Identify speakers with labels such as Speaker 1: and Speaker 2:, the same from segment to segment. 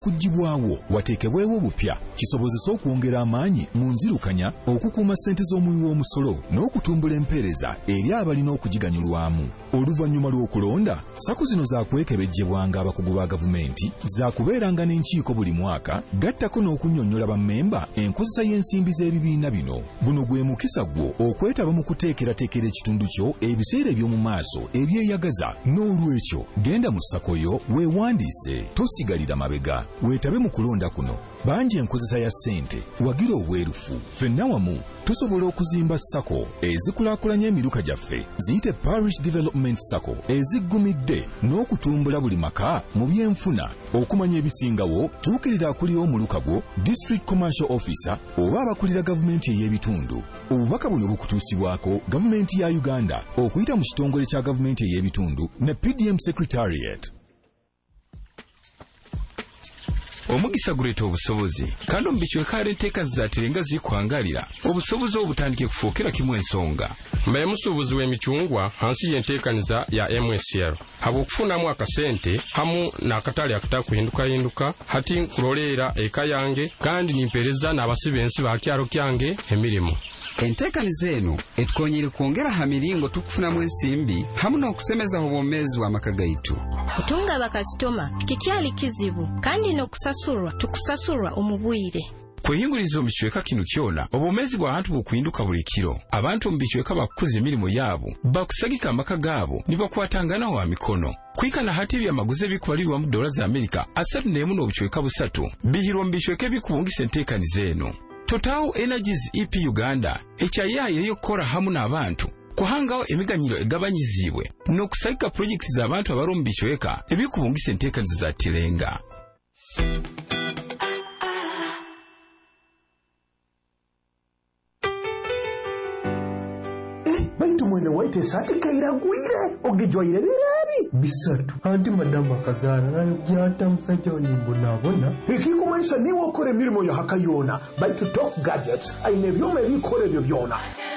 Speaker 1: okugibwawo wateekebwewo obupya kisobozesa okwongera amaanyi mu nzirukanya okukuuma ssente z'omuwi w'omusolo n'okutumbula empeereza eri abalina okugiganyulwamu. Oluvannyuma lw'okulonda sako zino zaakwekebejjebwanga abakugu ba gavumenti zaakubeeranga n'enkiiko buli mwaka gattako n'okunnyonnyola bammemba enkozesa y'ensimbi z'ebibiina bino. Guno gwe mukisa gwo okwetaba mu kuteekerateekera ekitundu kyo ebiseera eby'omu maaso ebyeyagaza. N'olwekyo genda mu ssako yo weewandiise, tosigalira mabega, weetabe mu kulonda kuno. Bangi enkozesa ya ssente wagira obwerufu. Ffenna wamu tusobola okuzimba ssako ezikulaakulanya emiruka gyaffe ziyite Parish Development Sacco eziggumidde n'okutumbula buli maka mu byenfuna. Okumanya ebisingawo tuukirira akulira omuluka gwo District Commercial Officer oba abakulira gavumenti ey'ebitundu. Obubaka buno bukutuusibwako gavumenti ya Uganda okuyita mu kitongole kya gavumenti ey'ebitundu ne PDM Secretariat.
Speaker 2: Omugisa guleeta obusobozi kandi omubikiwekaala enteeka zizaaterenga zikwangalira obusobozi obutandike kufuukira kimu ensonga.
Speaker 3: Mbaye musuubuzi w'emicungwa hansi y'enteekaniza ya MSL habw'okufunamu akasente hamu n'akatale akatakuhindukahinduka hati nkuloleera eka yange kandi nimpeereza n'abasibe ensi ba kyalo kyange emirimu.
Speaker 4: Enteekaniza eno etukonyere kwongera ha miringo tukufunamu ensimbi hamu n'okusemeza obwomeezi bw'amaka gaitu.
Speaker 5: Kutunga bakasitoma kikyali kizibu kandi n'okusasulwa tukusasulwa omubwire.
Speaker 2: Kweyinguriza omubikiweka kino kyona obwomeezi bw'abantu bukuyinduka buli kiro. Abantu omubikiweka bakukuza emirimu yaabo bakusagika amaka gaabo ne bakwatangana wa mikono. Kwikana hati ebyamaguzi ebikubalirwa mu dola za Amerika 31 n'obukiweka 3 bihirwa mu bikiweka ebikubungisa enteekaniza eno. Total Energies EP Uganda ekyayaye yokora hamu n'abantu kuhangawo emiganyiro egabanyizibwe n'okusagika projekiti z'abantu abali mu bikiweka ebikubungisa enteekaniza za tirenga.
Speaker 6: Baitu mwene waite sati kairagwire ogijwaire birabi bisatu
Speaker 7: anti madama kazana nayo byata musajja onimbonabona
Speaker 6: ikikumanisha niwe okora emirimo ya hakayona baitu Top Gadgets aine byome bikore byo byona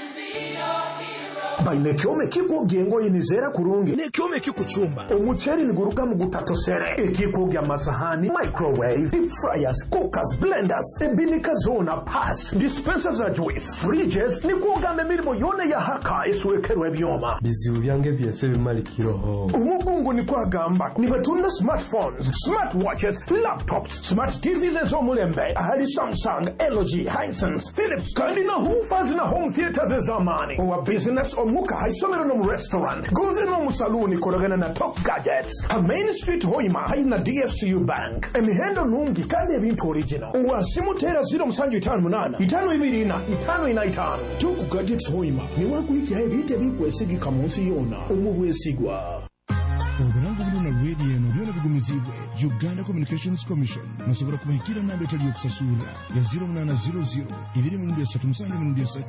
Speaker 6: baine kyome kikugengo inizera kurungi
Speaker 8: ne kyome kikuchumba
Speaker 6: omucheri niguruka mu gutatosere ekikugya amasahani microwave deep fryers cookers blenders ebinika zona pass dispensers za juice fridges nikugamba emirimo yone ya haka eswekerwa ebyoma
Speaker 7: bizibu byange byese bimalikiroho
Speaker 6: umugungu nikwagamba nibatunda smartphones smartwatches laptops smart TVs ez'omulembe ahali Samsung LG Hisense Philips kandi na hoofers na home theaters ez'amaani owa business omuka haisomero no mu restaurant goze no mu saluni koragana na Top Gadgets a Main Street Hoima haina DFCU Bank emihendo nungi kandi ebintu original owa simutera 058 525 Top Gadgets Hoima ni wakuiki ebite bikwesigika munsi yona omubwesigwa.
Speaker 9: Obulango buno na radio eno byona bigumizibwe Uganda Communications Commission musobora kubahikira namba etali yokusasula ya 0800 237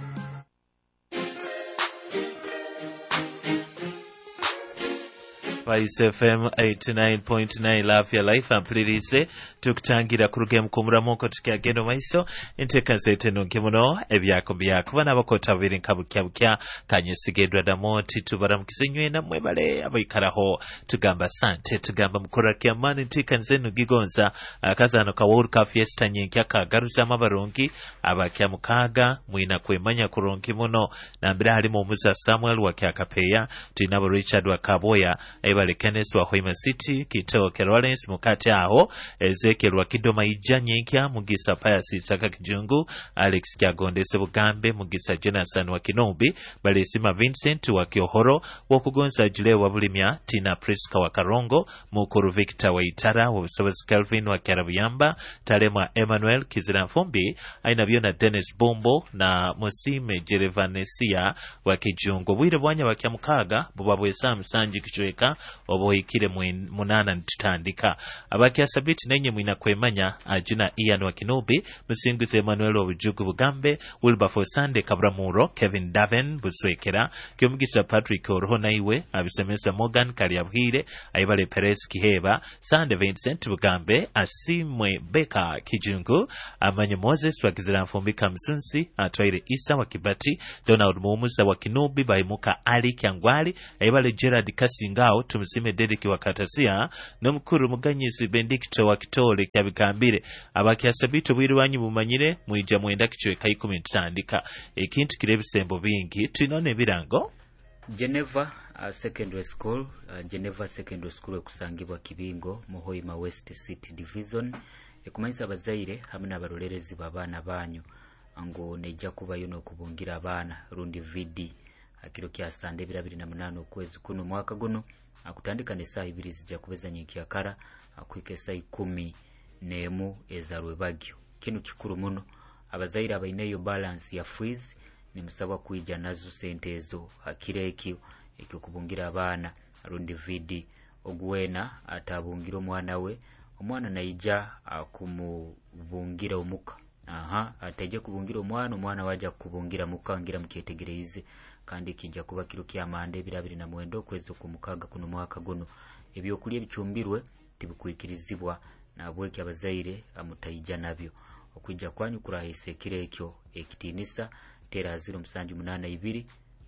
Speaker 10: Vice FM 89.9 Love Your Life ampulirize tukutangira ku rugemu kumuramuko tukagendo maiso enteekaze teno nkemuno ebyako byako bana bakota babiri nkabukya kanyesigedwa damoti tubaramukize nywena mwebale abayikaraho tugamba sante tugamba mukora kyamani enteekaze no gigonza akazano ka World Cup Fiesta nyenkya kagaruza amabarongi abakya mukaga mwina kwemanya kuronki muno nambira harimo Musa Samuel wakyakapeya tinabo Richard wakaboya ebale Kenneth wa Hoima City Kitoo Lawrence mukate aho Ezekiel wa Kidoma Ijanyenkya Mugisa Pius Saka Kijungu Alex Kyagonde Sebugambe Mugisa Jonathan wa Kinombi Balesima Vincent wa Kyohoro Wokugonza Jule wa Bulimya Tina Priska wa Karongo Mukuru Victor wa Itara Wabusobozi Kelvin wa Karabuyamba Talema Emmanuel Kizira Fumbi aina byona Dennis Bombo na Musime Jerevanesia wa Kijungu bwire bwanya bakya mukaga bubabwesa msanji kichweka oboyikire munana ntandika abaki asabiti nenye mwina kwemanya ajina Ian wa Kinubi Musinguze Emmanuel obujugu bugambe Wilberforce Sande Kabramuro Kevin Daven Buswekera Kyomugisa Patrick Orhona iwe abisemesa Morgan Kaliabhire Aibale Perez Kiheba Sande Vincent bugambe Asimwe Beka Kijungu Amanye Moses wa Kizira Mfumbika Msunsi Atwaire Isa wa Kibati Donald Mumuza wa Kinubi Baimuka Ali Kyangwali Aibale Gerard Kasingao Tumusime Dediki wa Katasia n'omukuru muganyizi Benedicto wa Kitole kyabigambire abakyasabito bwirwanyi bumanyire mwija mwenda kichweka 10 tutandika ekintu kirebisembo bingi tulina n'ebirango
Speaker 8: Geneva Secondary School Geneva Secondary School ekusangibwa Kibingo Muhoima West City Division ekumanyisa abazaire hamwe n'abarolerezi b'abaana banyu ngo nejja kubayo n'okubungira abaana rundi vidi akiro kya Sande 28 okwezi kuno mwaka guno akutandika ne saa 2 zijja kubeza nyinki akara akwike saa 11 ezarwe bagyo kino kikuru muno abazaire abayineyo balance ya fees ni musaba kuija nazo sente ezo akireki ekyo abaana rundi vidi ogwena atabungira omwana naija akumubungira omuka ataje kubungira omwana waja kubungira mukangira mukyetegereze kandi kijja kuba kiro kya Mande 29 okwezi kumukaga kuno mwaka guno ebyokulya ebicumbirwe tibikuikirizibwa nabweki abazaire amutaija nabyo okujja kwanyu kurahise kirekyo ekitinisa tera 072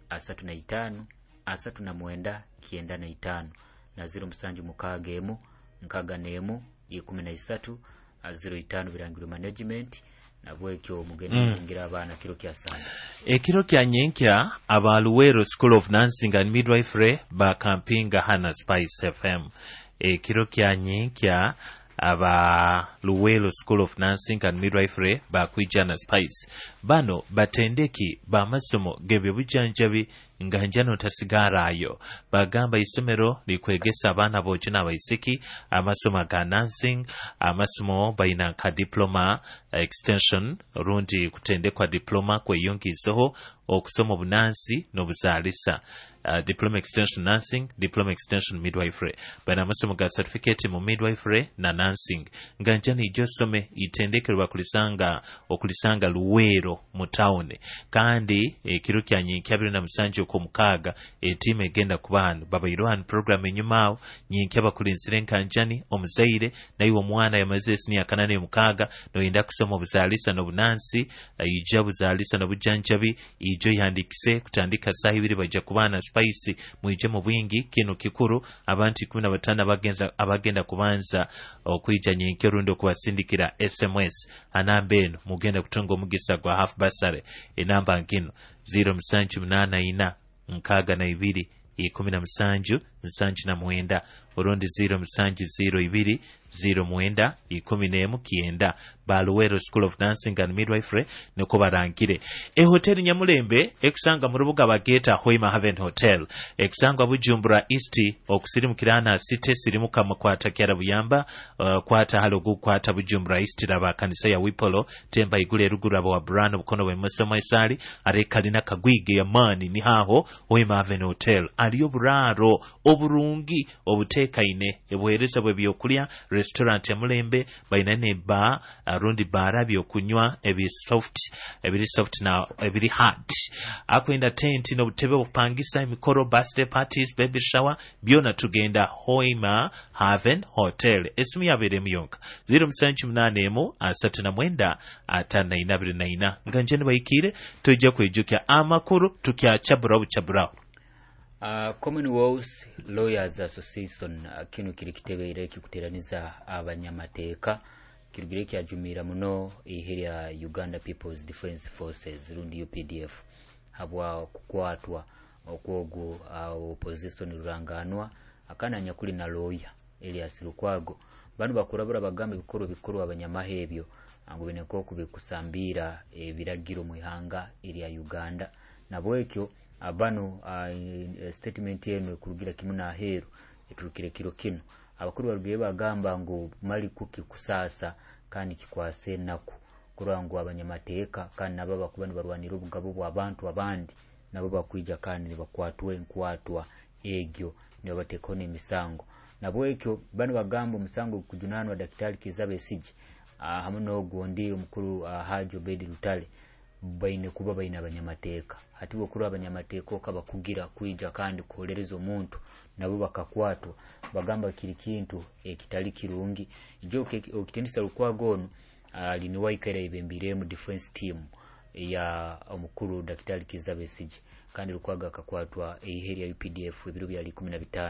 Speaker 8: 35 39 95 na 076 nkagane 13 05 birangiro management nabwekyo mugende ngira abana kiro kya Sande
Speaker 10: ekiro kya nyenkya aba Luwero School of Nursing and Midwifery ba campinga Hana Spice FM ekiro kya nyenkya aba Luwero School of Nursing and Midwifery ba kwijana Spice bano batendeki ba masomo gebyo bujanjabi nganjano tasigarayo bagamba isomero likwegesa abana boje n'abayisiki amasomo ga nursing amasomo bayina ka diploma extension rundi kutendekwa diploma kweyongizeho okusoma obunansi n'obuzalisa diploma extension nursing diploma extension midwifery bana amasomo ga certificate mu midwifery na nursing nganjani ijosome itendekerwa okulisanga Luwero mu town kandi ekiro kya nyinkya 27 ko mukaga etime egenda kubana baba Irohan program enyumao nyinkya bakulinsire nkanjani omuzaire nayo omwana yamaze senior kanane mukaga no yenda kusoma obuzalisa n'obunansi ija buzalisa n'obujanjabi ijo yandikise kutandika saa 2 baje kubana Spice mwije mu bwingi kino kikuru abantu 15 abagenda kubanza okwijja nyinkya rundo kubasindikira SMS anambeno mugenda kutunga omugisa gwa half basare enamba ngino 0784 nkaga na 2 17 79 orundi 0702 09 19 ba Luwero School of Nursing and Midwifery neko barangire hoteli Nyamulembe ekusanga mu rubuga bageta Hoima Haven Hotel ekusanga Bujumbura East okusirimukirana City sirimuka mukwata kyara buyamba kwata halogu kwata Bujumbura East raba kanisa ya Wipolo temba igule rugura wa Brano bukono bwe Musoma Isali arekalina kagwige ya mani ni haho Hoima Haven Hotel aliyo buraro oburungi obutekaine ebwereza bwe byokulya restaurant ya Mulembe bayina ne bar rundi bara byokunywa ebiri soft na ebiri hard akwenda tent no butebe bupangisa emikoro birthday parties baby shower byona tugenda Hoima Haven Hotel esimu yabere muyonka 0784 39 529 nganjene bayikire tujja kwejukya amakuru tukya chabura
Speaker 8: Commonwealth Lawyers Association kino kiri kitebeere kikuteraniza abanyamateeka kirugire kyajumira muno iheria Uganda People's Defence Forces rundi UPDF habwa kukwatwa okwogo opposition ruranganwa akananya kuli na lawyer Elias Lukwago banu bakurabura bagambe bikuru abanyamahebyo angu beneko kubikusambira ebiragiro mu ihanga eri ya Uganda nabwekyo abano statement yenu kurugira kimuna heru eturukire kiro kino abakuru barugiye bagamba ngo mali kuki kusasa kandi kikwase naku kurango abanyamateeka kandi nabo bakubani barwanira ubugabo bw'abantu abandi nabo bakwija kandi bakwatwe nkwatwa egyo niyo batekone misango nabwekyo bano bagamba umusango kujunanwa Daktari Kizabe Siji hamwe no gondi umukuru Hajo Bedi Lutale baine kuba baina abanyamateeka hatibo kuri abanyamateeka kabakugira kwija kandi kolereza omuntu nabo bakakwatwa bagamba kiri kintu ekitali kirungi ijo okitendisa Lukwagono aliniwaikira ibembire mu defense team ya omukuru Daktari Kizabe Siji kandi Lukwaga akakwatwa eheri ya UPDF ebiro byali 15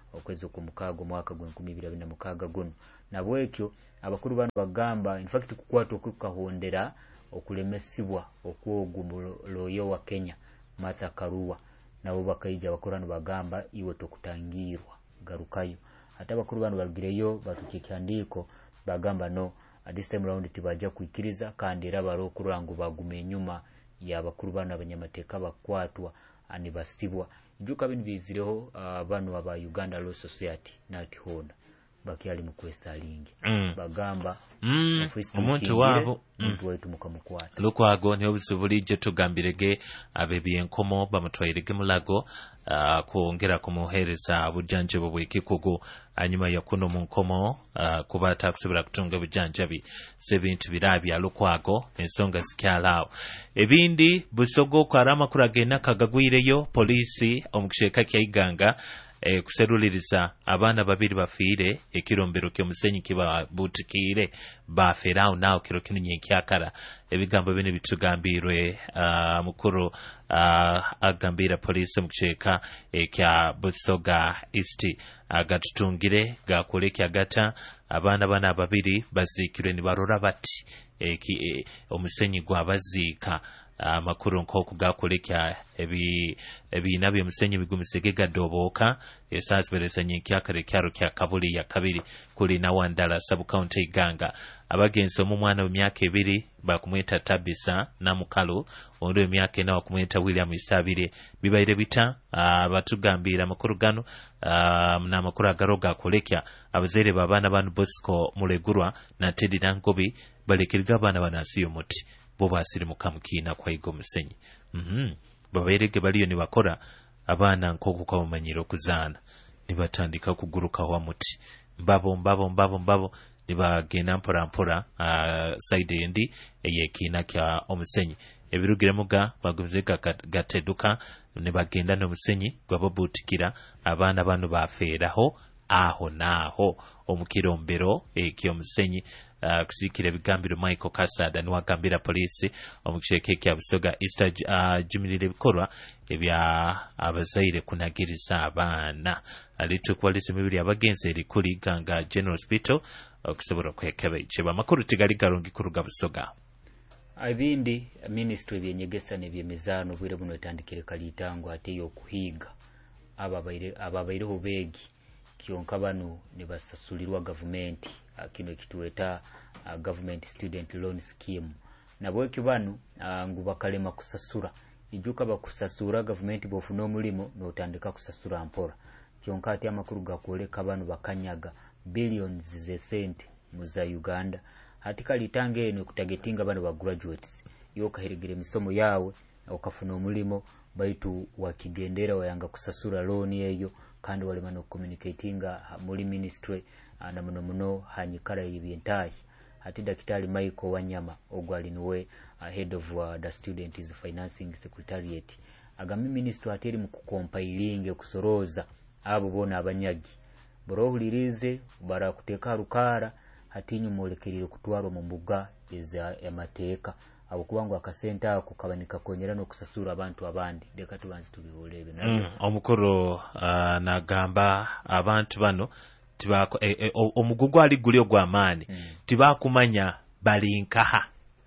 Speaker 8: okwezi okumukago mwaka gwe 2026 guno nabwekyo abakuru bano bagamba in fact kukwata okukahondera okulemesibwa okwoguloyo wa Kenya Martha Karua nabo bakaija abakorano bagamba iwe tokutangirwa garukayo ate abakuru bano bagireyo batukikyandiko bagamba no at this time round tibajja kuikiriza kandi era barokurango bagume nyuma y'abakuru bano abanyamateka bakwatwa ani basibwa ijuka bino bizireho bano aba Uganda Law Society nati honda bakyali mu kwestalingi bagamba
Speaker 10: omuntu wabo
Speaker 8: muntu wetu mukamukwata
Speaker 10: Lukwago ne obusubulije tugambirege abebyenkomo bamutwayirege mulago kuongera kumuhereza obujjanjabo bw'ekikugu anyuma ya kuno mu nkomo kuba atakusubira kutunga obujjanjabi sebintu birabya Lukwago ensonga zikyalawo ebindi busogo kwa amakuru agenda kagagwireyo polisi omukisheka kya Iganga kuseruliriza abana babiri bafiire ekirombero ky'omusenyi kibabutikire baferawo nawo kiro kino nyekyakara ebigambo bino bitugambirwe mukuru agambira polisi omukisheka ekya Busoga East agatutungire gakolekya gata abana bana babiri bazikirwe ni barora bati omusenyi gwabaziika amakuru nk'oku gakolekya ebina by'omusenyi bigumisege gadobooka esaasiberesa nyenkyakare kyaro kya Kabuli ya kabiri kuli na Wandala sub-county Iganga abagenzi omwana w'emyaka 2 bakumweta Tabisa Namukalu ondo emyaka 4 bakumweta William Isabire bibaire bita batugambira amakuru gano n'amakuru agaroga akolekya abazere babana banu Bosco Mulegurwa na Teddy Nangobi balekeriga abana banasiyo muti boba asiri mukamukina kwa igo musenyi babairege baliyo ni bakora abana nkoko kwa manyiro kuzana nibatandika kuguruka wa muti mbabo nibagenda mpora side endi eyekina kya omusenyi ebirugire muga bagumze gateduka nibagenda no musenyi gwabobutikira abana banu baferaho aho naho omukirombero ekyo musenyi kusikira bigambiro Michael Kasada niwagambira polisi omukisheke kya Busoga East jumirire bikorwa ebya abazaire kunagiriza abana alitukwalisa mibiri abagenzi eri kuli Iganga General Hospital okusobora kwekebe cheba makuru tigali garongi kuruga Busoga
Speaker 8: abindi ministry byenyegesa ne byemizano bwire buno etandikire kalitango ate yo kuhiga ababaire hobegi kyonka bano ne basasulirwa government kino kituweta government student loan scheme nabwekyo bano ngubakalema kusasura ijuka bakusasura government bofuna omulimo notandika kusasura mpora kyonka ati amakuru gakoleka bano bakanyaga billions ze sente mu za Uganda ati kalitange eno kutagetinga bano ba graduates yokaherigire misomo yawe okafuna omulimo baitu wakigendera wayanga kusasura loan eyo kandi wali mano communicatinga muri ministry na muno hanyikara yibintayi ati Daktari Michael Wanyama ogwali niwe head of the students financing secretariat agami ministry ateri mu kukompilinge kusoroza abo bona abanyagi borohulirize barakuteka rukara hatinyu molekerire kutwaro mu mbuga ya mateka abo kubangu akasenta ako kabanika konyera no kusasura abantu abandi deka tubanzi tubiholebe
Speaker 10: omukoro nagamba abantu bano tibako omugugu ali gulyo gw'amaani tibakumanya balinkaha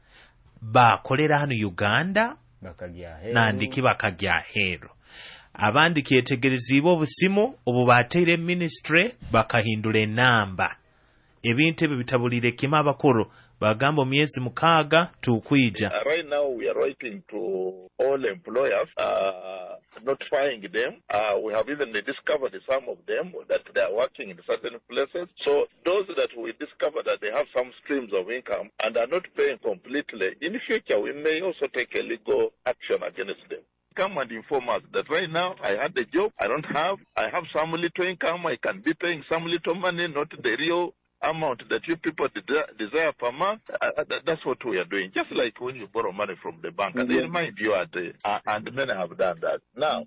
Speaker 10: bakolera hano Uganda nandiki bakagya hero abandi kyetegerezibwa obusimu obu bateire ministry bakahindula enamba ebintu ebyo bitabulire kima abakuru bagamba myezi 6 tukwija.
Speaker 11: Right now we are writing to all employers notifying them. We have even discovered some of them that they are working in certain places. So those that we discover that they have some streams of income and are not paying completely, in the future we may also take a legal action against them. Come and inform us that right now I had a job, I have some little income, I can be paying some little money, not the real amount that you people desire per month. That's what we are doing. Just like when you borrow money from the bank, and they remind you and many have done that. Now,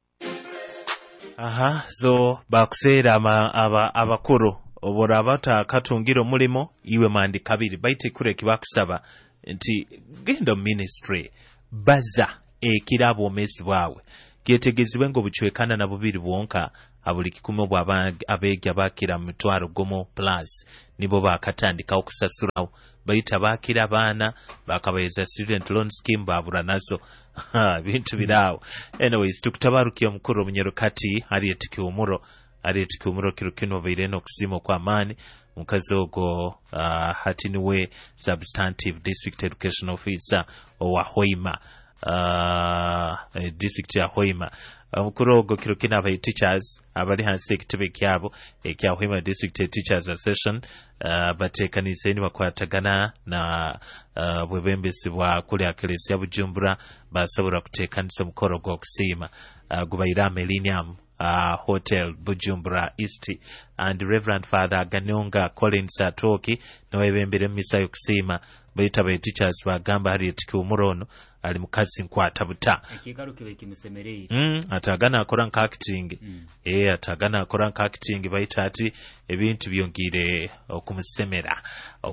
Speaker 10: so bakusera abakuru obora abata katungiro mulimo iwe mandi kabiri baite kure kibakusaba nti genda ministry baza ekirabo omezi bwawe kyetegezibwe ngo buchwekana na bubiri bwonka abuli 100 bw'aba abeegi abaakira mu 1,000 plus nibo baakatandika okusasulawo bayita baakira baana bakabayeza student loan scheme baabula nazo bintu biraawo. Anyways tukutabarukia omukulu Munyoro kati Harriet Kiwumuro kiro kino baire n'okusiima okw'amaani mukazi ogwo hati niwe substantive district education officer owa Hoima district ya Hoima. Omukulu ogwo kiro kino abaye teachers abali hansi ekitebe kyabo ekya Hoima district teachers association bateekanize ni bakwatagana na bwebembesibwa kuli Ecclesia Bujumbura basobola kuteekanisa omukolo gw'okusiima gubayira Millennium Hotel Bujumbura East and Reverend Father Ganyonga Collins Atoki n'owebembera emmisa y'okusiima bayita ba teachers bagamba Harriet Kiwumuro ono ali mukazi nkwata buta atagana akora nka acting atagana akora nka acting bayita ati ebintu byongire okumusemera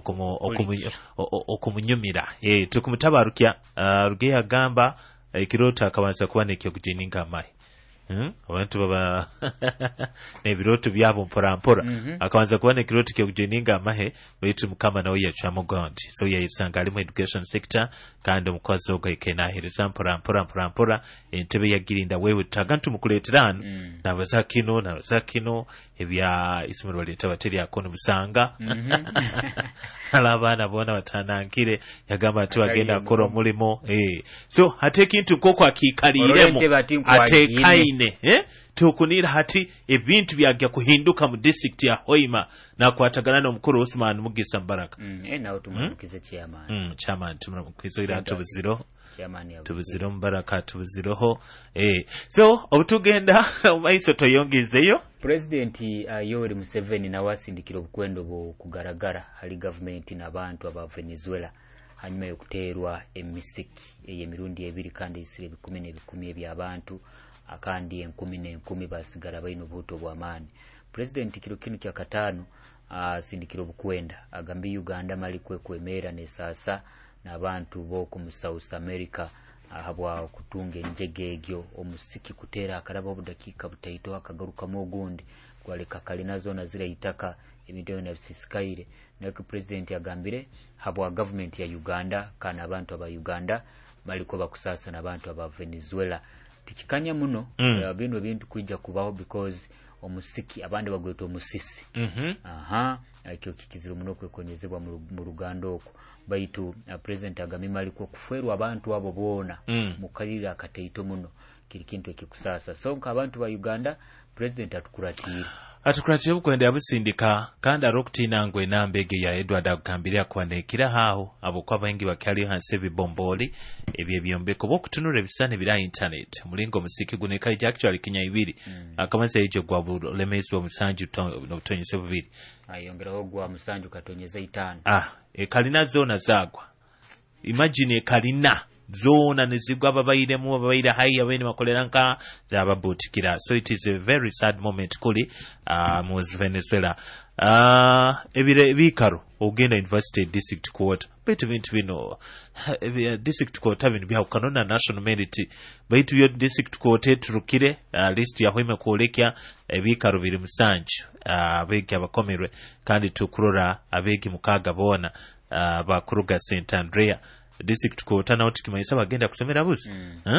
Speaker 10: okumunyumira tukumutabarukya ruge agamba ekirota akabanza kuba nekyo kujininga amayi abantu baba nebiroto byabo mpora akabanza kubona ekiroto ky'okujeninga amahe baitu mukama nawe yacha mugondi so yayisanga ali mu education sector kandi omukozi ogwo ikenahiriza mpora entebe yagirinda wewe tagantu mukuleterano nabazakino ebya isomero leta bateri akono busanga alabana bona batanankire yagamba ati agenda akora omulimo so hate kintu koko akikaliremo atekaine tukunira hati ebintu byagya kuhinduka mu district ya Hoima na kwatagana n'omukuru Osman Mugisa Mbaraka
Speaker 8: nawo tumukize
Speaker 10: chairman tumukize ira tubuziro Mbaraka tubuziroho so obutugenda omaiso toyongezeyo
Speaker 8: President Yoweri Museveni nawasindikira obukwendo bwo kugaragara hali government n'abantu aba Venezuela hanyuma yokuteerwa emisiki ey'emirundi 2 kandi isire 10 by'abantu akandi 10 basigara bayino buto bw'amaani. President kiro kinu kya katano sindikiro bukwenda agambi Uganda mali kwemera nesasa n'abantu boko mu South America ahabwa okutunga enjege egyo omusiki kuteera akaraba obudakika butaito akagaruka mu gundi kwaleka kalina zona zire itaka emideyo na bisisikaire nako president yagambire habwa government ya Uganda kana abantu aba Uganda baliko bakusasa n'abantu aba Venezuela tikikanya muno bintu kujja kubaho because omusiki abandi bagweta omusisi akyo kikiziro muno kwekonyezebwa mu Ruganda okwo baitu president agamima aliko kufwerwa abantu abo bona mukalira akateito muno kiri kintu ekikusasa so nka abantu ba Uganda president atukuratira
Speaker 10: bukwenda abusindika kandi arokutina ngwe nambege ya Edward agambira kwanekira haho abo kwa bangi bakali hanse bibomboli ebye byombeko bokutunura bisane bira internet mulingo musiki guneka actually kinya 2 akamanze ejo gwa lemesi wa musanju n'obutonyese 2
Speaker 8: ayongeraho gwa musanju katonyeza 5
Speaker 10: kalina zona zagwa imagine kalina zona nezigwa babayire haya bene makolera nka zababutikira so it is a very sad moment kuli mu Venezuela ebire bikaro ogenda university district court bintu bino district court abintu bya kanona national merit baitu yo district court eturukire list ya Hoima kwolekya ebikaro biri musanju abegi abakomerwe kandi tukurora abegi mukaga bona bakuruga St Andrea district court na utikimanyisa bagenda kusomera buzi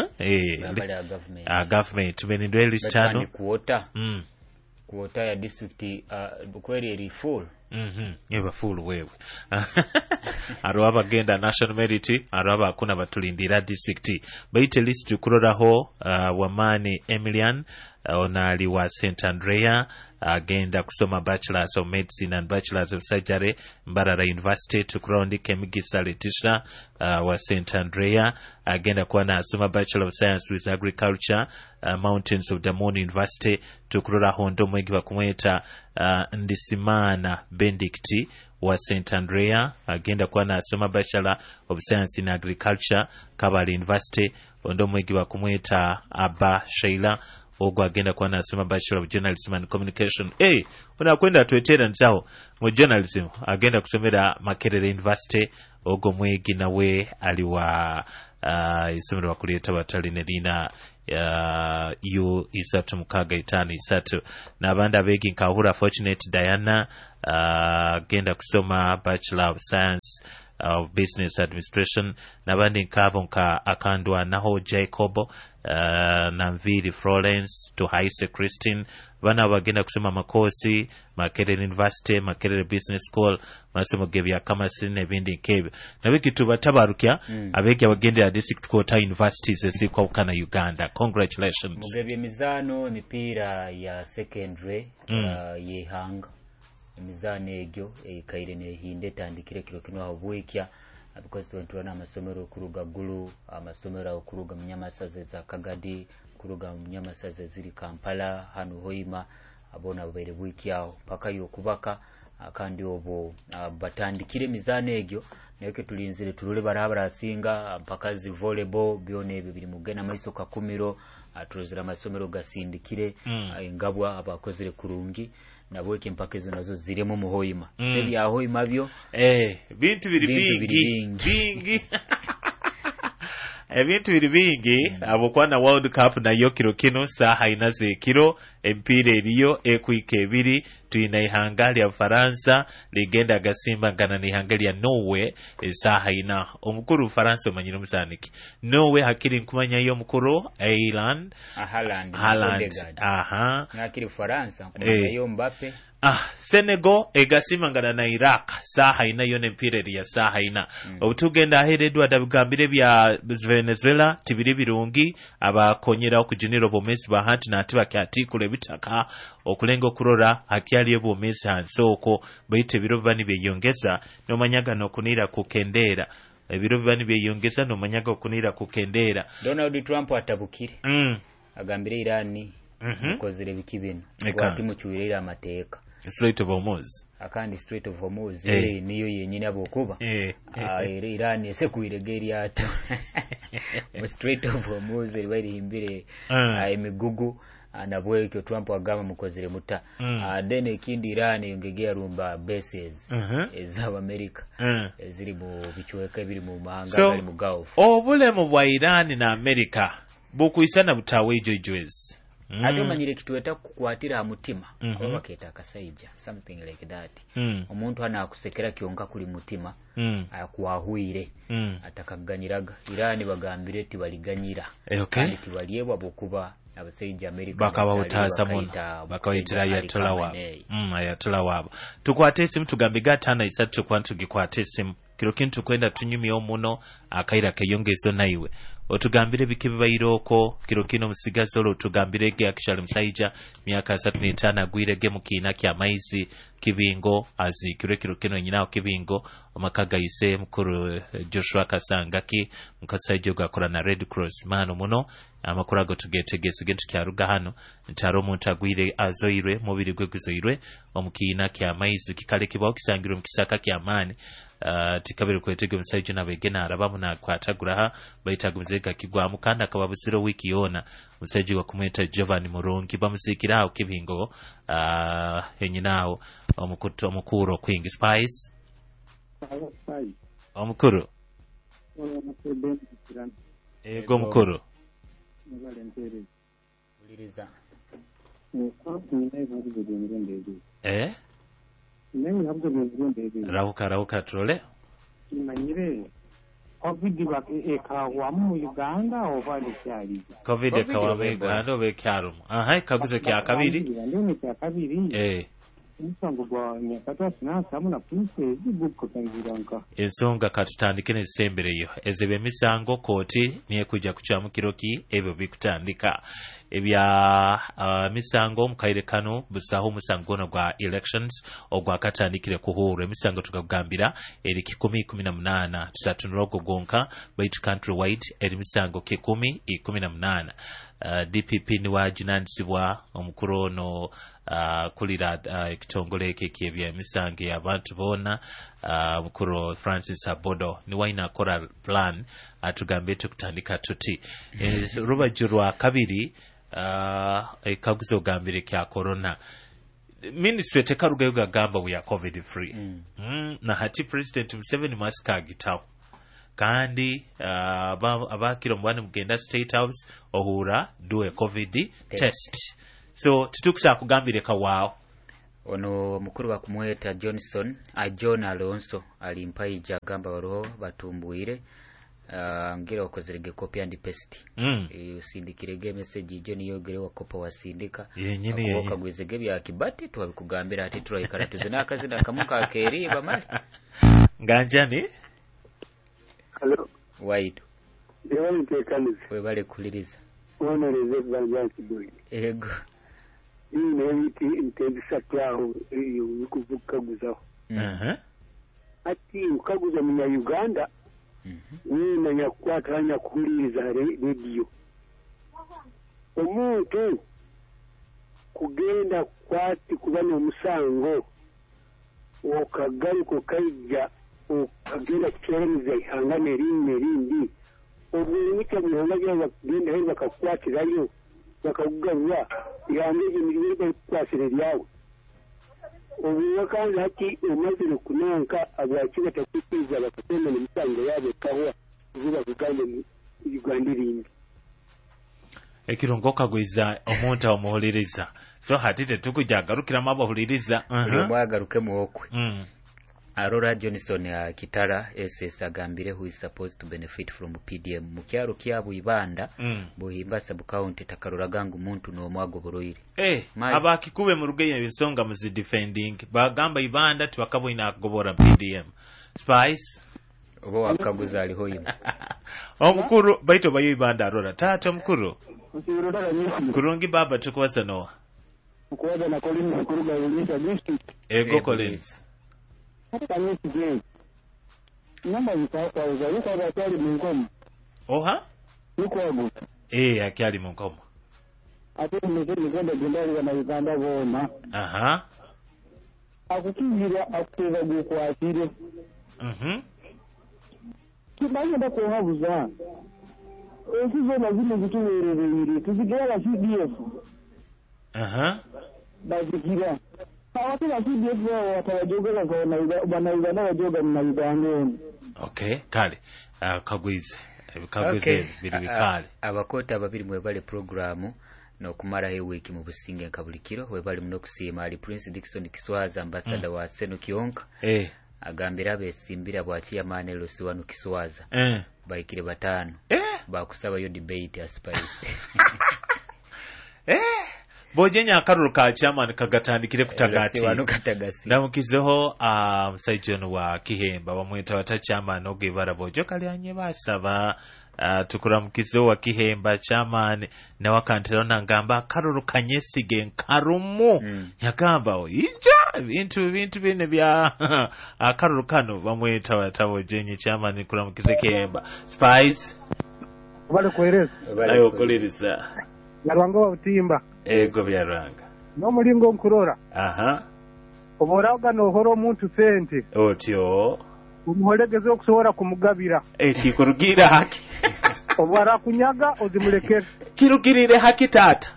Speaker 10: government benindwe listano
Speaker 8: kuota ya district kweli eri full
Speaker 10: yeba full wewe arwa bagenda national merit arwa akuna batulindira district baite list kuroraho Wamani Emilian onali wa St Andrea agenda kusoma bachelors of medicine and bachelors of surgery Mbarara University tukurondi Kemigisa Letitia wa St Andrea agenda kuwa na asoma bachelor of science with agriculture Mountains of Damoni University tukurora hondo mwegi bakumweta Ndisimana Benedicti wa St Andrea agenda kuwa na asoma bachelor of science in agriculture Kabale University ondo mwegi bakumweta Abba Sheila ogwa agenda kuwa nasoma bachelor of journalism and communication unakwenda tuetera nzao mu journalism agenda kusomera Makerere University ogwo mwegi nawe aliwa isomero bakuleta batali nelina U365 n'abandi abegi nkahura Fortunate Diana genda kusoma Bachelor of Science of Business Administration n'abandi nkabo nka Akandwa naho Jacob Namviri Florence to Haise Christine bana bagenda kusoma makosi Makerere University Makerere Business School masomo gebya kamasi n'ebindi nkebyo nabikitu batabarukya abegi abagendera district quota universities ezikwa ukana Uganda. Congratulations.
Speaker 8: Mugebye mizano emipira ya secondary yehanga emizano egyo ekaire ne hinde tandikire kiro kino habwekya because tuntwana amasomero okuruga gulu amasomero okuruga munyamasaze za Kagadi kuruga munyamasaze ziri Kampala hano Hoima abona bere bwikyaho paka yokubaka kandi obo batandikire mizano egyo neke tulinzire turule barabara asinga mpaka zi volleyball byone ebyo biri mugena maiso kakumiro atuzira amasomero gasindikire ingabwa abakozere kurungi nabweke mpaka izo nazo ziremo muhoima sebi ya Hoima byo
Speaker 10: bintu biri bingi ebintu biri bingi abokwana World Cup na yokiro kino saha inaze kiro empire eriyo ekuike ebiri tuina ihangali ya Faransa ligenda gasimba ngana ni ihangali ya Norway saha ina omukuru Faransa omanyiro musaniki Norway hakiri nkumanya yo mukuru Haaland
Speaker 8: nakiri Faransa kumanya yo Mbappe
Speaker 10: Senegal egasimangana na Iraq saha ina yone empire ya saha ina obutugenda aheredwa dabigambire bya Venezuela tibiri birungi abakonyera okujiniro bomesi bahanti na atiba kyatikule bitaka okulengo kurora hakiali ebo bomesi hansoko baite biro bani beyongeza no manyaga no kunira kukendera ebiro bani beyongeza no manyaga okunira kukendera
Speaker 8: Donald Trump atabukire agambire Irani mukozere bikibino wati mucyurira amateeka
Speaker 10: Strait of Hormuz
Speaker 8: akandi Strait of Hormuz niyo yenyine abokuba Iran ese kuiregeria ato mu Strait of Hormuz wari himbire emigugu anabweke Trump agama mukozere muta then ekindi Iran yongegea rumba bases ezaba America ziri mu bichweka biri mu mahanga bali mu Gulf
Speaker 10: obulemu bwa Iran na America bukuisana butawejo jwezi
Speaker 8: ate omanyire kitweta kukwatira mutima oba keta akasaija something like that omuntu anakusekera kyonka kuli mutima akuwahuire atakaganyiraga Irani bagambire ti baliganyira kandi tibaliyebwa bokuba abasaija America
Speaker 10: bakawutaza muno bakawitira ayatollah wabo tukwate simu tugambe gatana isatu kwantu gikwate simu kiro kintu kwenda tunyumi omuno akaira kayongezo naiwe otugambire bikibairoko kiro kino musigazolo tugambire ge akishali musaija myaka 35 agwirege mukina kya maizi kibingo azikire kiro kino nyinawo kibingo omakaga ise mukuru Joshua Kasangaki mukasaije gakora na Red Cross mano muno amakuru ago tugetegese gentu kyaruga hano ntaro muntu agwire azoirwe mubiri gwe guzoirwe omukina kya maizi kikale kibaho kisangiro mukisaka kya mani tikabiri kwetege musaije nabegena arabamu na kwataguraha bayitagumzega kigwa mukanda akababusiro wiki yona musaije wa kumweta Giovanni Murongi bamusikira aho kibingo enyinawo omukuro Queen Spice omukuru ego mukuru
Speaker 8: uliriza
Speaker 10: rauka trole
Speaker 12: imanyire covid ekawa mu Uganda oba likyali
Speaker 10: covid ekawa mu Uganda oba ekyalumu kaguze kya kabiri
Speaker 12: ndone kya kabiri musango gwa nyakata sinasamu na prince zibuko tangiranka
Speaker 10: ensonga katutandike ne sembereyo ezebe misango koti niye kujja kuchamu kiroki ebyo bikutandika ebya misango mukaire kano busaho musango no gwa elections ogwa katandikire kuhura misango tukagambira eri 10-18 tutatunurogo gonka baitu country wide eri misango 10-18 DPP ni wajinanisibwa omukuru no kulira ekitongole ekekebya emisango y'abantu bona mukuru Francis Abodo ni waina kora plan atugambe tukutandika tuti rubajurwa kabiri ekaguzo gambire kya corona ministry tekaruga gamba we are covid free na hati president Museveni maska gitawo kandi abakiro mubane mugenda State House ohura do a COVID test. So tutukusa kugambire kawao
Speaker 8: ono mukuru bakumweta John Alonso alimpaija agamba waliwo batumbuire ngira okozerege copy and paste usindikirege message jo niyo gere wakopa wasindika akoka gwezege bya kibati twabikugambira ati turayikara tuzina akazina kamuka akeri bamali
Speaker 10: nganjani
Speaker 12: hello
Speaker 8: wide
Speaker 12: dewa ntekaniza
Speaker 8: we bale kuliriza
Speaker 12: onoreze banja kidoyi
Speaker 8: ego
Speaker 12: n'ibiti intendisa cyaho iyo kuvukaguzaho ati ukaguza mu Uganda nina nyakwatanya kuliza radio omuntu kugenda kwati kubana omusango okagaruko kaija okagenda kukyereza ihangane rindi obulimica muhanga gya kugenda heza kakwatirayo bakagugabwa yangeje mirimo kwasire lyawe obuwa kandi hati omazire kunanka abakira takukiza bakatenda n'umusango yabo kawa zuba kuganda mu Uganda rindi
Speaker 10: ekirongo kagwiza omuntu omuhuliriza so hatite tukujagarukira mabahuliriza
Speaker 8: mwagaruke muokwe Aurora Johnson ya Kitara SS agambire who is supposed to benefit from PDM mukyaro kyabo ibanda buhimba sub county takarura gangu muntu no mwago boroire
Speaker 10: abakikube mu rugeye ebisonga mu defending bagamba ibanda twakabo inagobora PDM Spice
Speaker 8: obo wakaguza aliho ina
Speaker 10: omukuru baito bayo ibanda Aurora tata mukuru kurungi baba tukwasa no
Speaker 12: kuwaza na Collins kuruga ulisha district
Speaker 10: ego Collins
Speaker 12: hata ni sije namba yitaka uzaruka batali mungoma
Speaker 10: oha
Speaker 12: yuko agu
Speaker 10: akyali mungoma
Speaker 12: ate muzuri kwenda gendali na Uganda bona akukingira akuteza gukwatire kibaye ndako habuza esizo lazima zituwererere tuzigera CDF bazikira awati na CDF watawajoga kwa bana wajoga na Uganda
Speaker 10: kale kagwize biri bikale
Speaker 8: abakota babiri mwebale programu no kumara he wiki mu businge kabulikiro webali muno kusima ali Prince Dickson Kiswaza ambassador wa Seno Kionka agambira besimbira bwachi amane Lusiwanu Kiswaza baikire batano bakusaba yo debate ya Spice
Speaker 10: bojenya akaruru ka chairman kagatandikire kutagati namukizeho musaijono wa Kihemba bamweta wata chairman ogevara bojo kalyanye basaba tukuramukizeho wa Kihemba chairman na wakantero nangamba akaruru kanyesige nkarumu yakamba inja bintu bine bya akaruru kano bamweta wata bojenye chairman kuramukize Kihemba Spice
Speaker 12: bale kwereza
Speaker 10: ayo kolirisa
Speaker 12: narwanga wa utimba
Speaker 10: ego byaranga
Speaker 12: no mulingo nkurora oboraga no horo muntu sente
Speaker 10: otyo
Speaker 12: umuholegeze okusobora kumugabira
Speaker 10: kikurugira haki
Speaker 12: obara kunyaga ozimulekere
Speaker 10: kirugirire haki tata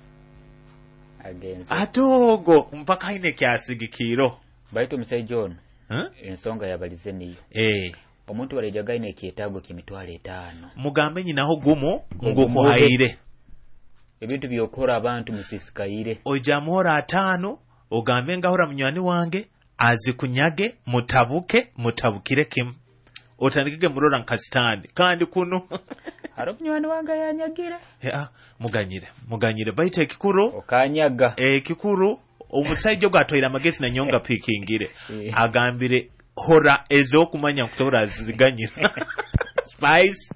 Speaker 10: atogo mpaka ine kyasigikiro
Speaker 8: baito Msai John ensonga yabalize niyo omuntu balejaga ine kietago kimitwale 5
Speaker 10: mugambe nyinaho gumo ngoko haire
Speaker 8: ebintu byokora abantu musisikaire
Speaker 10: ojamuhora 5 ogambe ngahora munywani wange azikunyage mutabukire kim otandikige murora nkasitani kandi kuno
Speaker 8: haro munywani wange yanyagire
Speaker 10: muganyire baite kikuru
Speaker 8: okanyaga
Speaker 10: kikuru omusaijo gatoira magesi na nyonga pikingire agambire hora ezo kumanya kusobora ziganyira Spice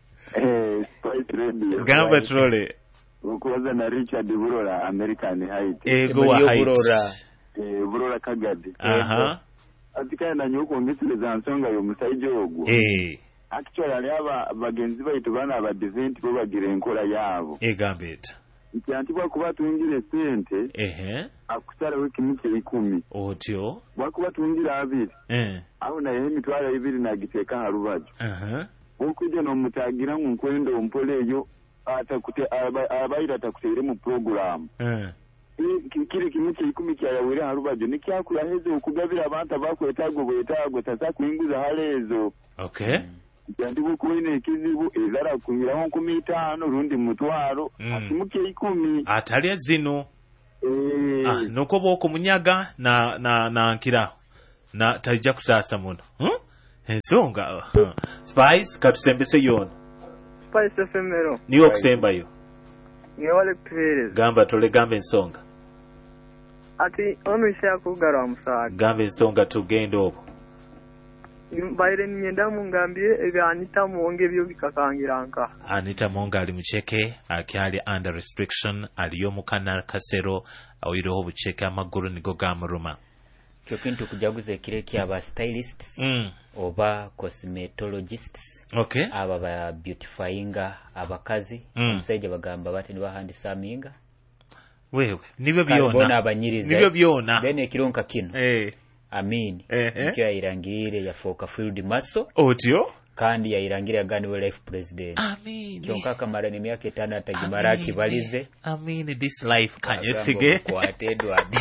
Speaker 13: radio
Speaker 10: gamba trole
Speaker 13: ukuwaza na Richard Burora American Height
Speaker 10: ego wa Height
Speaker 13: Burora Kagadi atikaya na nyuko ngisileza nsonga yo musaijo ogwo actually ali aba bagenzi baitu bana aba event bo bagire enkola yabo
Speaker 10: egambeta
Speaker 13: nti bwakuba tungire sente akusala wiki mike 10
Speaker 10: otyo
Speaker 13: bwakuba tungira 2 aho na yemi twala 2 na giteka harubajo okuja no mutagira nkwendo ompoleyo atakute abaira atakutere mu program kiri kimuke 10 kya yawira harubajo nikyakula hezo okugabira abantu abakwetago bwetago tata kuinguza halezo Yandibu kuine ekizibu ezara kunyiraho 15 rundi mutwaro asimuke 10
Speaker 10: atalya zino nuko bwoko munyaga na nkiraho na tajja kusasa muno ensonga Spice katusembese yona
Speaker 14: Spice efemero
Speaker 10: niyo okusembayo
Speaker 14: niwale kutuhereza
Speaker 10: gamba gamba ensonga
Speaker 14: ati ono ishakugara musaga
Speaker 10: gamba ensonga tugenda obwo
Speaker 14: Bayire nyenda mungambire ebyanita muonge byo bikakangira nka
Speaker 10: Anita Monga ali mucheke akyali under restriction aliyo mukana kasero awiriho obucheke amaguru nigo gamuruma
Speaker 8: kyo kintu kujaguze kireki aba stylists oba cosmetologists aba ba beautifyinga abakazi omusajja bagamba bati nibahandisaminga
Speaker 10: wewe nibyo byona
Speaker 8: bene kironka kino Amin ikyo yayirangire yafoka field maso
Speaker 10: otyo
Speaker 8: kandi yayirangire yaganiwe life president
Speaker 10: Amin
Speaker 8: kyonka kamara ni myaka 5 atagimara kibalize
Speaker 10: Amin this life kanyesige
Speaker 8: kwate Edward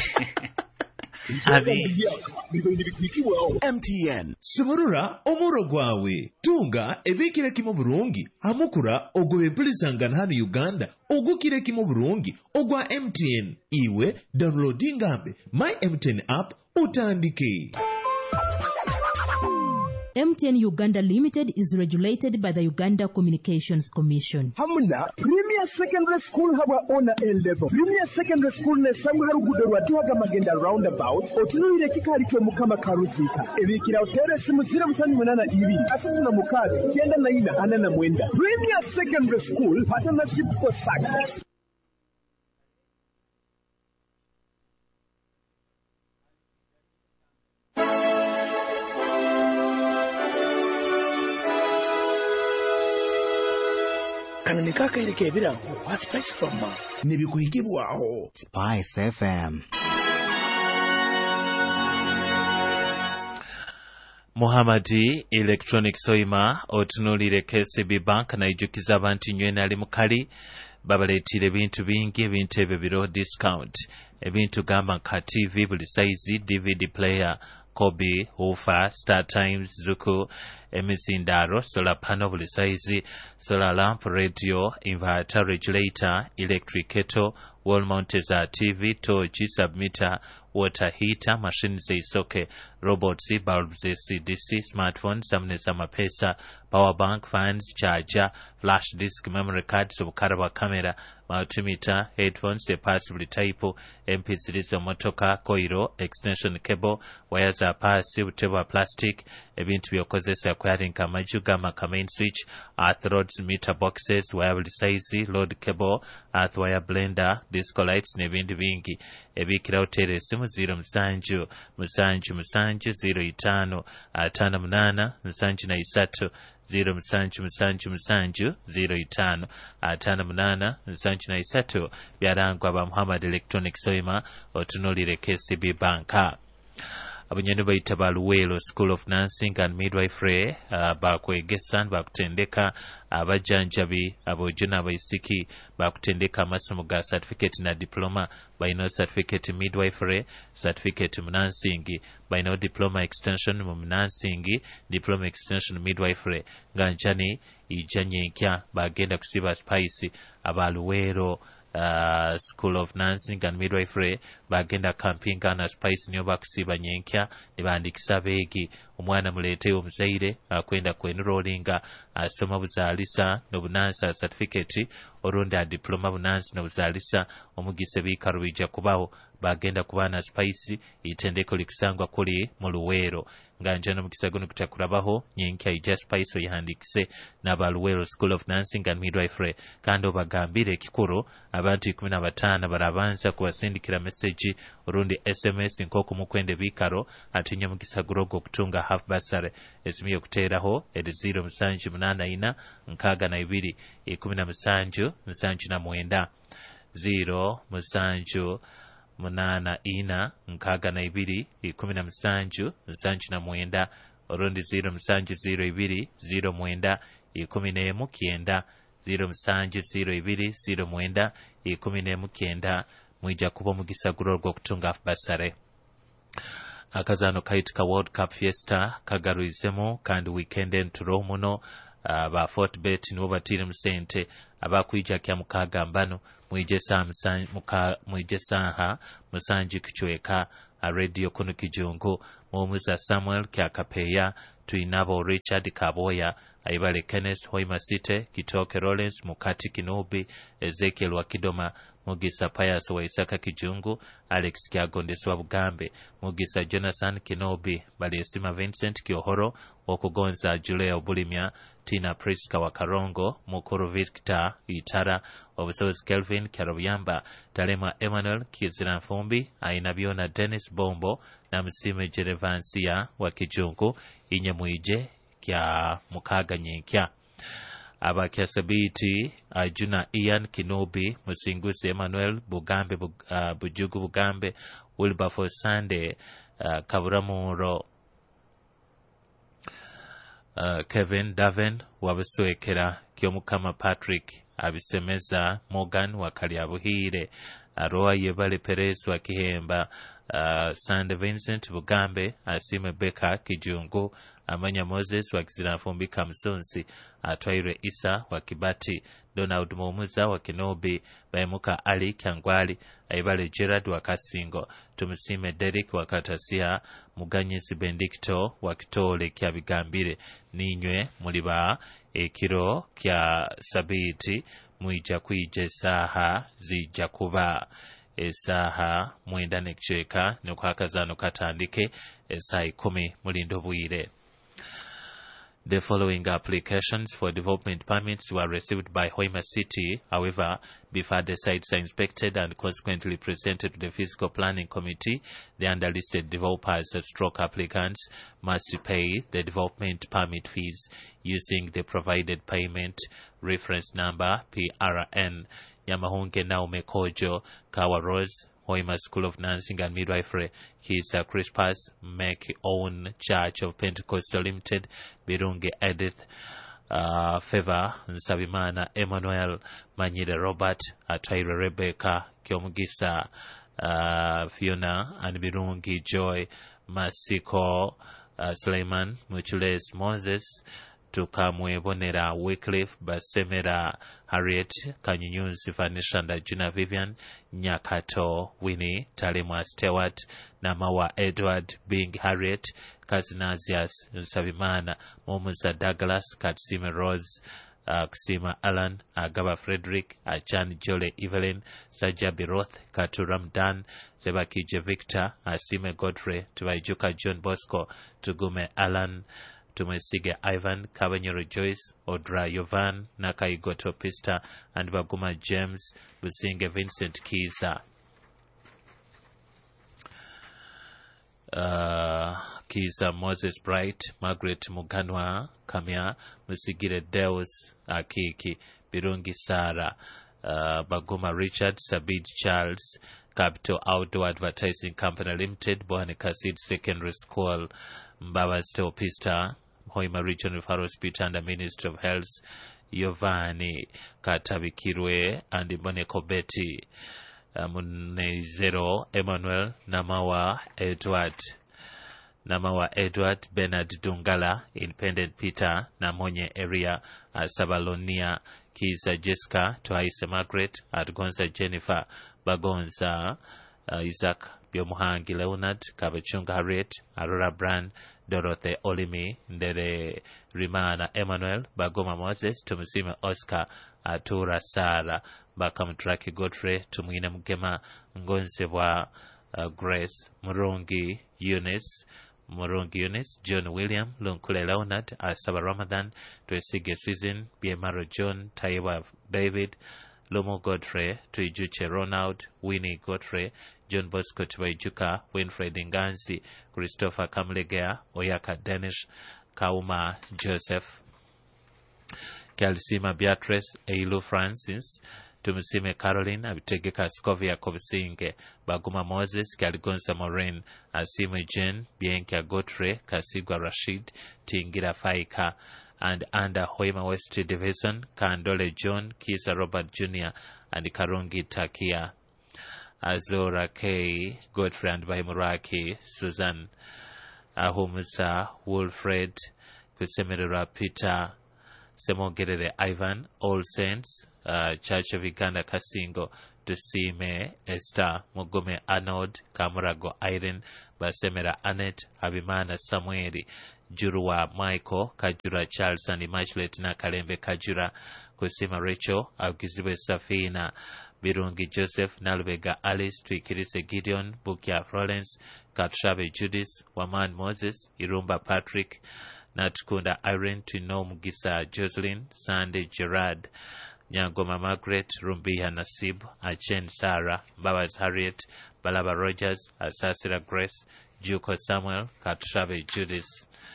Speaker 15: MTN Suburura omuro gwawe tunga ebikire kimo burungi amukura ogwe bulisangana hano Uganda ogukire kimo burungi ogwa MTN iwe downloading app my MTN app utandike.
Speaker 16: MTN Uganda Limited is regulated by the Uganda Communications Commission.
Speaker 6: Hamuna Premier Secondary School haba ona A-level. Premier Secondary School ne samu harugudo rwatuhaga magenda roundabout otunuire kikali kyo mukama karuzika. Ebikira hotere simu 082 asatu mukade kenda na ina anana mwenda. Premier Secondary School partnership for success.
Speaker 9: Kanani kaka ilike ebiraho wa Spice from nibikuhigibwaho
Speaker 17: Spice FM.
Speaker 10: Muhammadi Electronic Soima otunulire KCB Bank na ijukiza abantu nywena ali mukali babaletire bintu bingi bintu ebyo discount ebintu gamba nka TV buli size DVD player Kobe, Ufa, Star Times, Zuku, Emizindaro, solar panel buli size, solar lamp, radio, inverter, regulator, electric kettle, wall mounted TV, torch, submitter, water heater, machines isoke, robots, bulbs, CDC, smartphone, samneza mapesa, power bank, fans, charger, flash disk, memory card, subkaraba camera, multimeter, headphones, passively type, MP3 motoka, coil, extension cable, wires are passive, table plastic, ebintu byokozesa kwarinka majuga maka main switch, earth rods, meter boxes, wire size, load cable, earth wire blender, disco lights nebindi bingi. Ebikira hotere simu 0 musanju 05 58 53 0 05 58 byarangwa ba Muhammad Electronic Soima otunulire KCB Banka. Abanyeni bayita baluwelo School of Nursing and Midwifery bakwegesa bakutendeka abajanjabi abojuna abaisiki bakutendeka amasomo ga certificate na diploma bayino certificate midwifery certificate nursing bayino diploma extension mu nursing diploma extension midwifery nganjani ijanye nkya bagenda kusiba Spice abaluwelo School of Nursing and Midwifery bagenda campinga na Spice niyo bakusiba nyenkya nibandikisa begi omwana mulete omuzaire akwenda kwenrolinga asoma buzalisa n'obunansa certificate oronda diploma bunansi n'obuzalisa omugise bikaru bijja kubawo bagenda kubana Spice itendeko likusangwa kuli mu Luwero nganjana mukisa guno kutakurabaho nyenkya ija Spice oyihandikise n'abaluwero School of Nursing and Midwifery kandi obagambire ekikuru abantu 15 barabanza kubasindikira message orundi SMS nkoko mukwende bikaro atinya mukisa gurogo kutunga half basare esimiye kuteraho 0 nkaga na 2 17 79 0 8 nkaga na 2 17 79 orundi 0 02 09 11 0 02 09 mwija kuba mugisa gurorwa kutunga basare akazaano kayitika World Cup Fiesta kagaruizemu kandi weekend entulo muno ba Fortbet nibo batire mu sente abakwijja kya mukaga mbano mwije saha musanji kichweka radio kuno kijungu Momuza Samuel Kyakapeya tuinabo Richard Kaboya Aibale Kenneth Hoima Site Kitoke Rollins Mukati Kinubi Ezekiel Wakidoma Mugisa Pius wa Isaka Kijungu Alex Kyagondeswa Bugambe Mugisa Jonathan Kinobi Baliesima Vincent Kiohoro Okugonza Julea Obulimya Tina Priska wa Karongo Mukuru Victor Itara Obusozi Kelvin Kyarobuyamba Talema Emmanuel Kizira Fumbi Ainabiona Dennis Bombo na Msime Jerevansia wa Kijungu Inye Muije kya mukaga nyenkya abakya sabiti Ajuna Ian Kinobi Musingusi Emmanuel Bugambe Bujugu Bugambe Wilberforce Sande Kaburamuro Kevin Daven wabuswekera kyomukama Patrick abisemeza Morgan wakalyabuhire Aroa Yebale Perez wa Kihemba Sande Vincent Bugambe Asime Beka Kijungu Amanya Moses wa Kizirafumbi Kamsonsi Atwaire Isa wa Kibati Donald Momuza wa Kinobi Baimuka Ali Kyangwali Aibale Gerard wa Kasingo Tumusime Derek wa Katasia Muganyisi Bendikto wa Kitole kya Bigambire Ninywe muliba ekiro kya sabiti mwija kwije saha zijja kuba esaha mwenda nekichweka nokwakazano katandike esaha 10 mulindo bwire. The following applications for development permits were received by Hoima City. However, before the sites are inspected and consequently presented to the Physical Planning Committee, the underlisted developers stroke applicants must pay the development permit fees using the provided payment reference number PRN. Nyamahunge Naume Kojo, Kawa Rose, Hoima School of Nursing and Midwifery, Kisa Crispus, Make Own Church of Pentecostal Limited, Birunge Edith, Favor, Nsabimana, Emmanuel, Manyide Robert, Ataire Rebecca, Kyomugisa, Fiona, and Birungi Joy, Masiko, Suleiman, Muchules Moses, Tukamwe Bonera Wycliffe Basemera Harriet Kanyunyuzi Vanishanda Juna Vivian Nyakato Winnie Talimwa Stewart Namawa Edward Bing Harriet Kazinazias Nsabimana Momuza Douglas Katsime Rose Kusima Alan Agaba Frederick Achan Jole Evelyn Sajabi Roth Katuram Dan Sebakije Victor Asime Godfrey Tubaijuka John Bosco Tugume Alan Tumesige Ivan, Kabanyero Joyce, Odra Yovan, Nakaigoto Pista, and Baguma James, Businge Vincent Kiza. Kiza Moses Bright, Margaret Muganwa, Kamia, Musigire Deus, Akiki, Birungi Sara, Baguma Richard, Sabid Charles, Capital Outdoor Advertising Company Limited, Bohane Kasid Secondary School, Mbaba Stopista, Hoima Regional Referral Hospital and the Ministry of Health, Yovani Katabikirwe and Boneko Betty, Munezero Emmanuel, Namawa Edward, Bernard Dungala, Independent Peter, Namonye Area, Sabalonia, Kisa Jessica, Twaise Margaret, Adgonza Jennifer, Bagonza, Isaac, Biomuhangi Leonard, Kabachunga Harriet, Aurora Brand, Dorothy Olimi, Ndere Rimana Emmanuel, Bagoma Moses, Tumusime Oscar, Atura Sara, Bakamtraki Godfrey, Tumwina Mgema, Ngonsewa Grace, Murungi Eunice, John William, Lunkule Leonard, Asaba Ramadan, Twesige Susan, Biemaro John, Taiwa David, Lomo Godfrey, Tuijuche Ronald, Winnie Godfrey, John Bosco Tubaijuka, Winfred Nganzi, Christopher Kamlegea, Oyaka Danish, Kauma Joseph, Kalisima Beatrice, Eilu Francis, Tumusime Caroline, Abitegeka Scovia Kovisinge, Baguma Moses, Kaligonza Maureen, Asime Jen, Bienka Godfrey, Kasigwa Rashid, Tingira Faika, and under Hoima West Division, Kandole John, Kisa Robert Jr., and Karungi Takia. Azora K, Godfrey and Baimuraki, Susan, Ahumusa, Wilfred, Kusemerera Peter, Semogerere Ivan, All Saints, Church of Uganda Kasingo, Tusime, Esther, Mugume Arnold, Kamurago Irene, Basemera Annette, Habimana Samueli, Juruwa Michael, Kajura Charles and Immaculate Nakalembe Kajura, Kusima Rachel, Augizibwe Safina, Birungi Joseph, Nalvega Alice, Twikirise Gideon, Bukia Florence, Katshabe Judith, Waman Moses, Irumba Patrick, Natkunda Irene, Tino Mugisa Jocelyn, Sandy Gerard, Nyangoma Margaret, Rumbiha Nasib, Achen Sarah, Babas Harriet, Balaba Rogers, Asasira Grace, Juko Samuel, Katshabe Judith.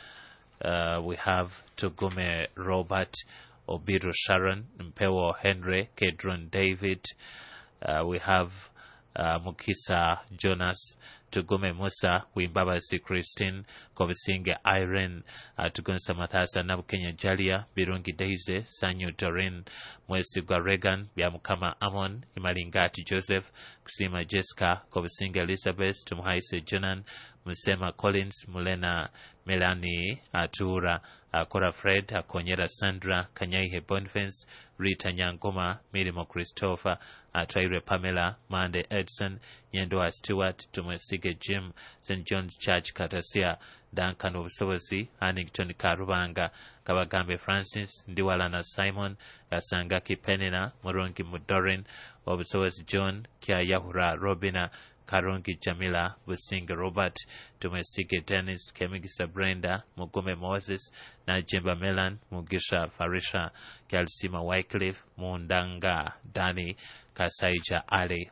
Speaker 10: We have Tugume Robert, Obiru Sharon, Mpewo Henry, Kedron David. We have Mukisa Jonas, Tugume Musa, Wimbabasi Christine, Kovisinge Irene, Tugunsa Mathasa Nabukenya Jalia, Birungi Daisy, Sanyu Dorin, Mwesigwa Regan, Biamukama Amon, Imalingati Joseph, Kusima Jessica, Kovisinge Elizabeth, Tumuhaise Jonan, Musema Collins, Mulena Melanie, Atura, Akora Fred, Akonyera Sandra, Kanyaihe Boniface, Rita Nyangoma, Mirimo Christopher, Traire Pamela, Mande Edson, Nyendoa Stewart, Tumwesige Jim, St. John's Church Katasia, Duncan Obusobozi, Annington Karubanga, Kabagambe Francis, Ndiwalana Simon, Gasangaki Penina, Morongi Mudorin, Obusobozi John, Kia Yahura Robina, Karongi Jamila, Businga Robert, Tumesige Dennis, Kemigisa Brenda, Mugume Moses, Najimba Melan, Mugisha Farisha, Kalsima Wycliffe, Mundanga Dani, Kasaija Ali,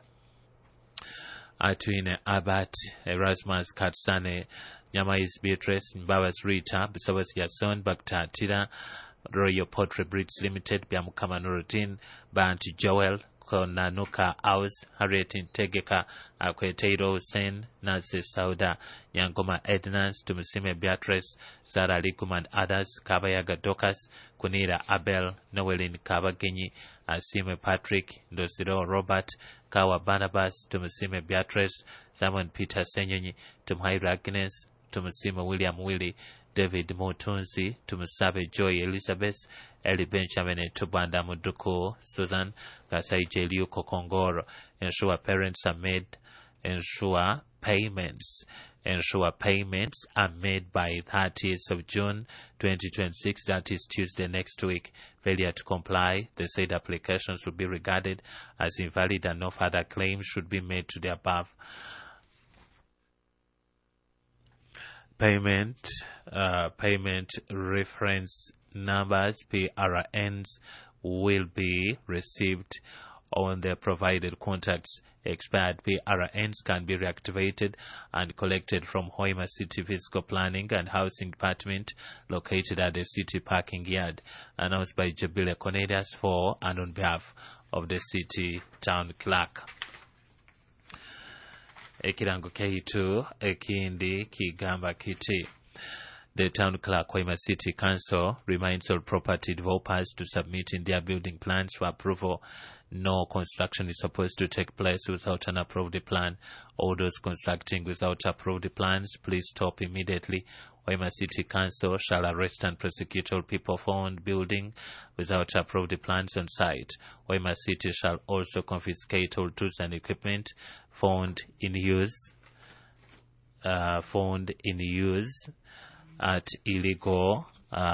Speaker 10: Atuine Abat, Erasmus Katsane, Nyamais Beatrice, Mbabas Rita, Bisabas Yason, Bakta Tira, Royal Portrait Brits Limited, Biamukama Nuruddin, Banti Joel, Konanuka Aus, Harriet Tegeka, Akweteiro Sen, Nancy Sauda, Nyangoma Ednas, Tumusime Beatrice, Sarah Likum and others, Kabayaga Dokas, Kunira Abel, Noelin Kabagenyi, Asime Patrick, Dosiro Robert, Kawa Barnabas, Tumusime Beatrice, Simon Peter Senyonyi, Tumhaira Agnes, Tumusime William Willie, David Motunzi, Tumusabe Joy Elizabeth, Eli Benjamin Tubanda Muduku, Susan, Gasai Jeliu Kokongoro. Ensure parents are made, ensure payments are made by 30th of June 2026, that is Tuesday next week. Failure to comply, the said applications will be regarded as invalid and no further claims should be made to the above. Payment reference numbers, PRNs, will be received on the provided contacts. Expired PRNs can be reactivated and collected from Hoima City Physical Planning and Housing Department located at the City Parking Yard. Announced by Jabile Cornelius for and on behalf of the City Town Clerk. Ekirango K2 Ekindi Kigamba Kiti. The Town Clerk Hoima City Council reminds all property developers to submit in their building plans for approval. No construction is supposed to take place without an approved plan. All those constructing without approved plans, please stop immediately. Hoima City Council shall arrest and prosecute all people found building without approved plans on site. Hoima City shall also confiscate all tools and equipment found in use at illegal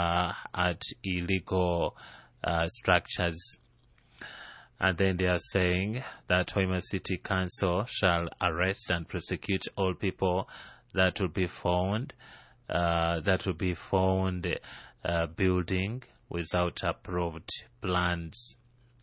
Speaker 10: structures. And then they are saying that Hoima City Council shall arrest and prosecute all people that will be found building without approved plans.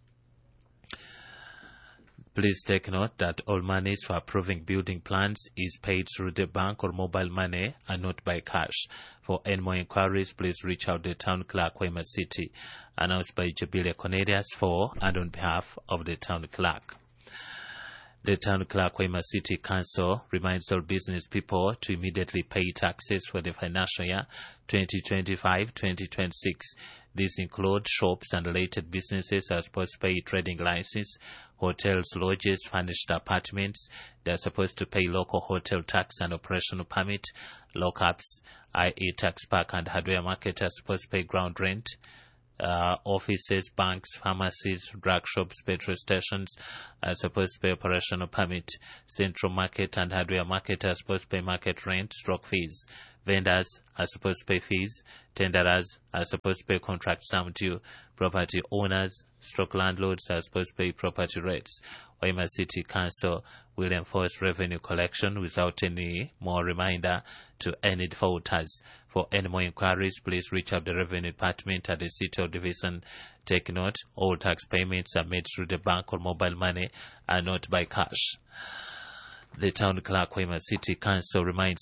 Speaker 10: Please take note that all monies for approving building plans is paid through the bank or mobile money and not by cash. For any more inquiries, please reach out to the Town Clerk, Hoima City. Announced by Jabile Cornelius for and on behalf of the Town Clerk. The town clerk, Waima City Council, reminds all business people to immediately pay taxes for the financial year 2025-2026. These include shops and related businesses are supposed to pay trading license, hotels, lodges, furnished apartments. They are supposed to pay local hotel tax and operational permit. Lockups, i.e. tax park and hardware market, are supposed to pay ground rent. Offices, banks, pharmacies, drug shops, petrol stations are supposed to pay operational permit. Central market and hardware market are supposed to pay market rent, stroke fees. Vendors are supposed to pay fees. Tenderers are supposed to pay contract sum due. Property owners, stroke landlords are supposed to pay property rates. Waima City Council will enforce revenue collection without any more reminder to any defaulters. For any more inquiries, please reach out the Revenue Department at the City or Division. Take note, all tax payments are made through the bank or mobile money and not by cash. The town clerk, Waima City Council, reminds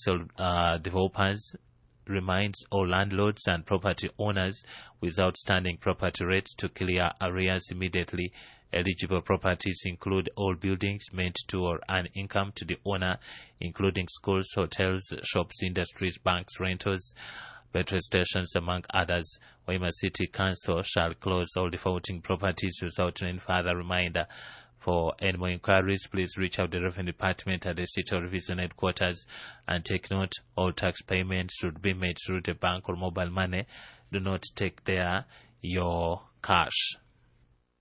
Speaker 10: all landlords and property owners with outstanding property rates to clear arrears immediately. Eligible properties include all buildings meant to or earn income to the owner, including schools, hotels, shops, industries, banks, rentals, petrol stations, among others. Waima City Council shall close all defaulting properties without any further reminder. For any more inquiries, please reach out to the Revenue Department at the City or Division headquarters and take note, all tax payments should be made through the bank or mobile money. Do not take there your cash.